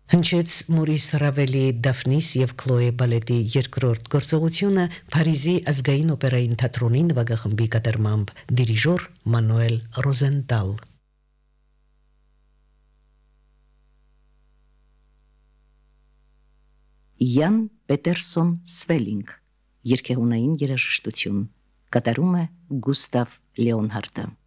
Հնչեց Մորիս Ռավելի Դաֆնիս եւ Քլոե բալետի երկրորդ գործողությունը Փարիզի ազգային օպերային թատրոնի նվագախմբի կատարմամբ դիրիժոր Մանուել Ռոզենտալ Յան Պետերսոն Սվելինգ երկեհունային երաժշտություն կատարում է Գուստավ Լեոնհարդը